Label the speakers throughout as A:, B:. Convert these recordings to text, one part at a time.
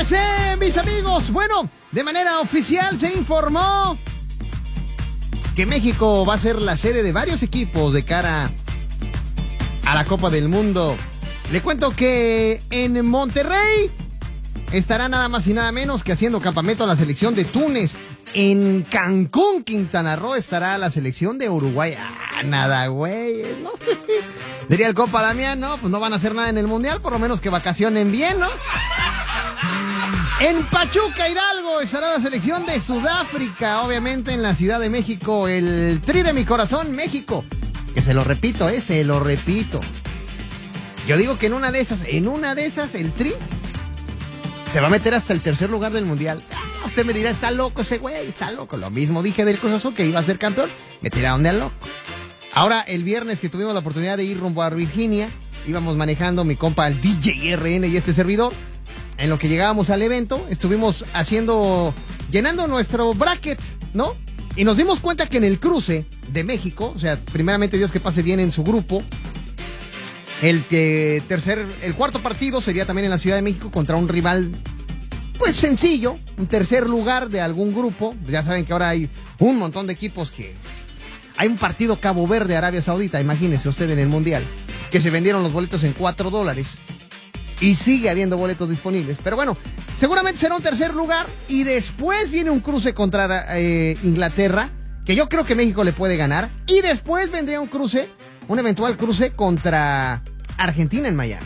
A: Fíjense, mis amigos, bueno, de manera oficial se informó que México va a ser la sede de varios equipos de cara a la Copa del Mundo. Le cuento que en Monterrey estará nada más y nada menos que haciendo campamento la selección de Túnez. En Cancún, Quintana Roo, estará la selección de Uruguay. Nada, güey, ¿no? Diría el compa Damián, no, pues no van a hacer nada en el Mundial, por lo menos que vacacionen bien, ¿no? En Pachuca, Hidalgo, estará la selección de Sudáfrica. Obviamente en la Ciudad de México, el Tri de mi corazón, México. Que se lo repito, se lo repito. Yo digo que en una de esas, el Tri se va a meter hasta el tercer lugar del Mundial. Usted me dirá, está loco ese güey, está loco. Lo mismo dije del Cruz Azul, que iba a ser campeón. Me tiraron de a loco. Ahora, el viernes que tuvimos la oportunidad de ir rumbo a Virginia, íbamos manejando mi compa, el DJ RN y este servidor. En lo que llegábamos al evento, estuvimos llenando nuestro bracket, ¿no? Y nos dimos cuenta que en el cruce de México, o sea, primeramente Dios que pase bien en su grupo, el cuarto partido sería también en la Ciudad de México contra un rival, pues sencillo, un tercer lugar de algún grupo. Ya saben que ahora hay un montón de equipos que... Hay un partido Cabo Verde, Arabia Saudita, imagínese usted en el Mundial, que se vendieron los boletos en $4 y sigue habiendo boletos disponibles. Pero bueno, seguramente será un tercer lugar y después viene un cruce contra Inglaterra, que yo creo que México le puede ganar, y después vendría un eventual cruce contra Argentina en Miami.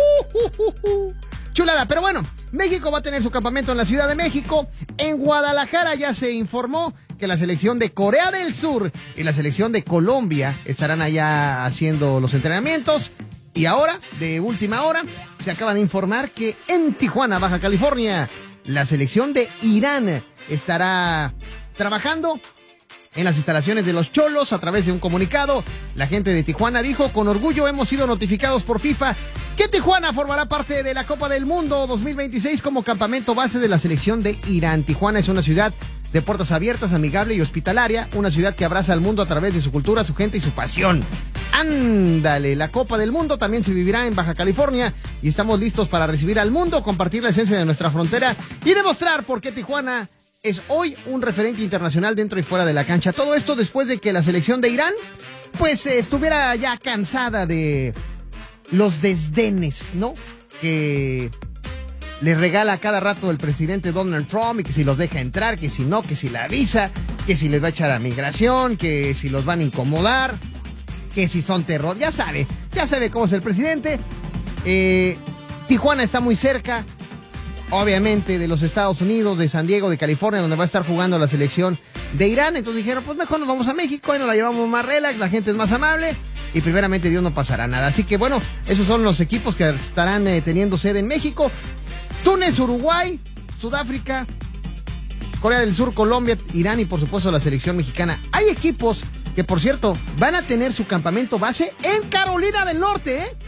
A: Chulada, pero bueno, México va a tener su campamento en la Ciudad de México. En Guadalajara ya se informó que la selección de Corea del Sur y la selección de Colombia estarán allá haciendo los entrenamientos. Y ahora, de última hora, se acaba de informar que en Tijuana, Baja California, la selección de Irán estará trabajando en las instalaciones de los Cholos. A través de un comunicado, la gente de Tijuana dijo: con orgullo hemos sido notificados por FIFA que Tijuana formará parte de la Copa del Mundo 2026 como campamento base de la selección de Irán. Tijuana es una ciudad de puertas abiertas, amigable y hospitalaria, una ciudad que abraza al mundo a través de su cultura, su gente y su pasión. Ándale, la Copa del Mundo también se vivirá en Baja California y estamos listos para recibir al mundo, compartir la esencia de nuestra frontera y demostrar por qué Tijuana es hoy un referente internacional dentro y fuera de la cancha. Todo esto después de que la selección de Irán pues estuviera ya cansada de los desdenes, ¿no?, que le regala a cada rato el presidente Donald Trump, y que si los deja entrar, que si no, que si la avisa, que si les va a echar a migración, que si los van a incomodar, que si son terror. Ya sabe cómo es el presidente. Tijuana está muy cerca, obviamente, de los Estados Unidos, de San Diego, de California, donde va a estar jugando la selección de Irán. Entonces dijeron, pues mejor nos vamos a México y nos la llevamos más relax, la gente es más amable y primeramente Dios no pasará nada. Así que bueno, esos son los equipos que estarán teniendo sede en México: Túnez, Uruguay, Sudáfrica, Corea del Sur, Colombia, Irán y por supuesto la selección mexicana. Hay equipos que, por cierto, van a tener su campamento base en Carolina del Norte, ¿eh?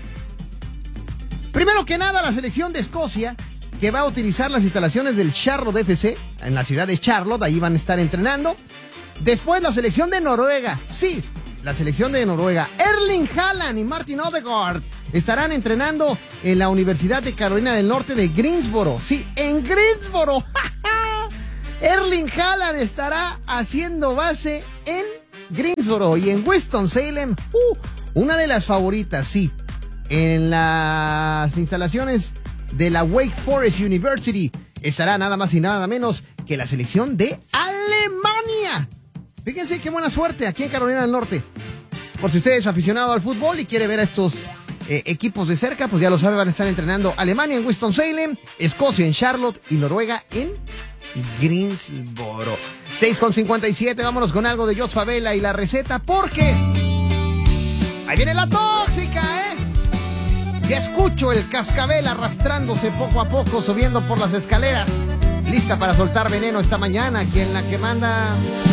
A: Primero que nada, la selección de Escocia, que va a utilizar las instalaciones del Charlotte FC en la ciudad de Charlotte. Ahí van a estar entrenando. Después la selección de Noruega, sí, la selección de Noruega, Erling Haaland y Martin Odegaard estarán entrenando en la Universidad de Carolina del Norte de Greensboro. Sí, en Greensboro. Erling Haaland estará haciendo base en Greensboro y en Winston-Salem, una de las favoritas, sí, en las instalaciones de la Wake Forest University estará nada más y nada menos que la selección de Alemania. Fíjense qué buena suerte aquí en Carolina del Norte. Por si usted es aficionado al fútbol y quiere ver a estos equipos de cerca, pues ya lo sabe, van a estar entrenando Alemania en Winston-Salem, Escocia en Charlotte y Noruega en Greensboro. 6:57, vámonos con algo de Jos Favela y la receta, porque ahí viene la tóxica, ¿eh? Ya escucho el cascabel arrastrándose poco a poco, subiendo por las escaleras, lista para soltar veneno esta mañana. Aquí en la que manda...